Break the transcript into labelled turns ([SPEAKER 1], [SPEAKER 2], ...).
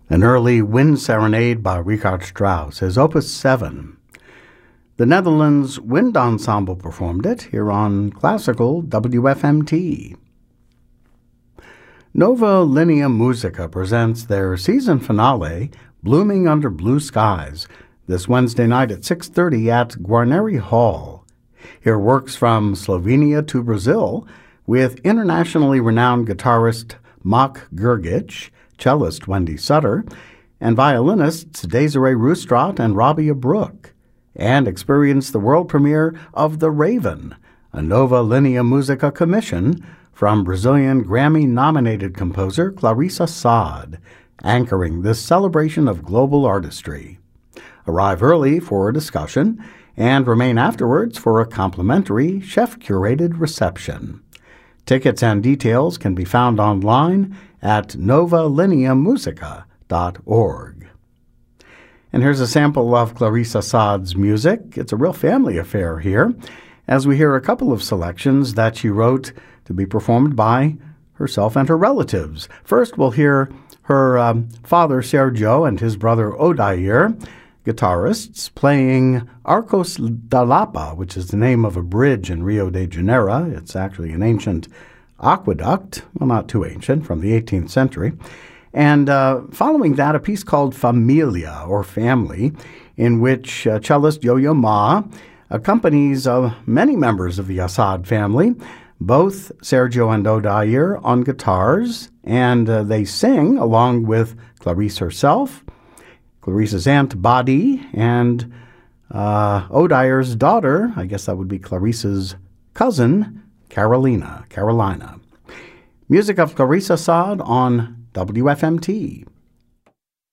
[SPEAKER 1] An early wind serenade by Richard Strauss, his Opus 7. The Netherlands Wind Ensemble performed it here on Classical WFMT. Nova Linea Musica presents their season finale, Blooming Under Blue Skies, this Wednesday night at 6:30 at Guarneri Hall. Hear works from Slovenia to Brazil with internationally renowned guitarist Mak Grgic, cellist Wendy Sutter, and violinists Desiree Roostrat and Rabia Brook, and experience the world premiere of The Raven, a Nova Linea Musica commission from Brazilian Grammy-nominated composer Clarissa Saad, anchoring this celebration of global artistry. Arrive early for a discussion and remain afterwards for a complimentary chef-curated reception. Tickets and details can be found online at novalineamusica.org. And here's a sample of Clarissa Saad's music. It's a real family affair here, as we hear a couple of selections that she wrote to be performed by herself and her relatives. First, we'll hear her father, Sergio, and his brother, Odair, guitarists, playing Arcos da Lapa, which is the name of a bridge in Rio de Janeiro. It's actually an ancient aqueduct, well, not too ancient, from the 18th century. And following that, a piece called Familia, or Family, in which cellist Yo-Yo Ma accompanies many members of the Assad family, both Sergio and Odair on guitars, and they sing along with Clarissa herself, Clarissa's aunt Badi, and Odair's daughter, I guess that would be Clarissa's cousin, Carolina. Music of Clarissa Saad on WFMT.